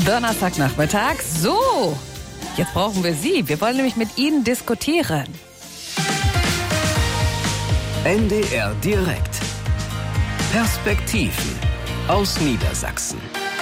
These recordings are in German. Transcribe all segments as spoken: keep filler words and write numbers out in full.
Donnerstagnachmittag. So, jetzt brauchen wir Sie. Wir wollen nämlich mit Ihnen diskutieren. N D R direkt. Perspektiven aus Niedersachsen.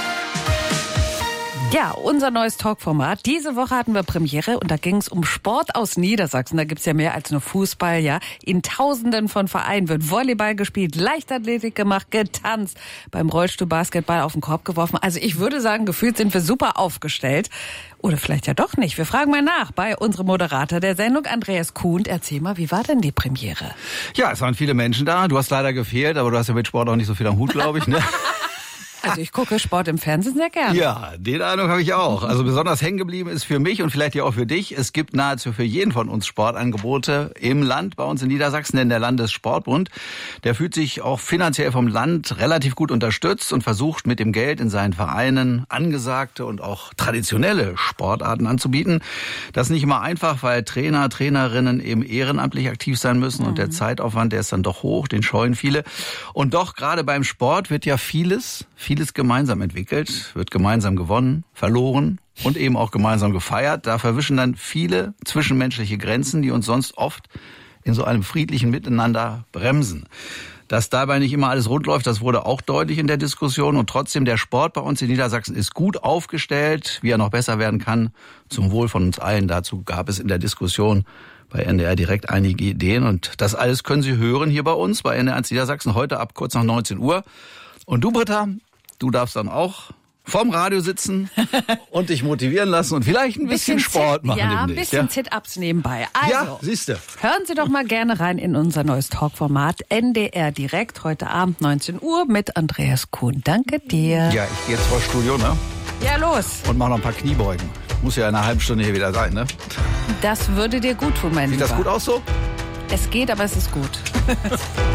Ja, unser neues Talkformat. Diese Woche hatten wir Premiere und da ging es um Sport aus Niedersachsen. Da gibt's ja mehr als nur Fußball, ja. In Tausenden von Vereinen wird Volleyball gespielt, Leichtathletik gemacht, getanzt, beim Rollstuhl Basketball auf den Korb geworfen. Also ich würde sagen, gefühlt sind wir super aufgestellt. Oder vielleicht ja doch nicht. Wir fragen mal nach bei unserem Moderator der Sendung, Andreas Kuhn. Erzähl mal, wie war denn die Premiere? Ja, es waren viele Menschen da. Du hast leider gefehlt, aber du hast ja mit Sport auch nicht so viel am Hut, glaube ich, ne? Also ich gucke Sport im Fernsehen sehr gerne. Ja, den Eindruck habe ich auch. Also besonders hängen geblieben ist für mich und vielleicht ja auch für dich. Es gibt nahezu für jeden von uns Sportangebote im Land, bei uns in Niedersachsen, denn der Landessportbund, der fühlt sich auch finanziell vom Land relativ gut unterstützt und versucht mit dem Geld in seinen Vereinen angesagte und auch traditionelle Sportarten anzubieten. Das ist nicht immer einfach, weil Trainer, Trainerinnen eben ehrenamtlich aktiv sein müssen und der Zeitaufwand, der ist dann doch hoch, den scheuen viele. Und doch gerade beim Sport wird ja vieles Vieles gemeinsam entwickelt, wird gemeinsam gewonnen, verloren und eben auch gemeinsam gefeiert. Da verwischen dann viele zwischenmenschliche Grenzen, die uns sonst oft in so einem friedlichen Miteinander bremsen. Dass dabei nicht immer alles rund läuft, das wurde auch deutlich in der Diskussion. Und trotzdem, der Sport bei uns in Niedersachsen ist gut aufgestellt, wie er noch besser werden kann, zum Wohl von uns allen. Dazu gab es in der Diskussion bei N D R direkt einige Ideen. Und das alles können Sie hören hier bei uns, bei N D R eins Niedersachsen, heute ab kurz nach neunzehn Uhr. Und du, Britta, du darfst dann auch vorm Radio sitzen und dich motivieren lassen und vielleicht ein bisschen, bisschen Sport machen. Ja, ein bisschen ja? Sit-Ups nebenbei. Also, ja, siehste. Hören Sie doch mal gerne rein in unser neues Talkformat N D R direkt, heute Abend neunzehn Uhr mit Andreas Kuhn. Danke dir. Ja, ich gehe jetzt vor Studio, ne? Ja, los. Und mach noch ein paar Kniebeugen. Muss ja in einer halben Stunde hier wieder sein, ne? Das würde dir gut tun, mein Sieht Lieber. das gut aus so? Es geht, aber es ist gut.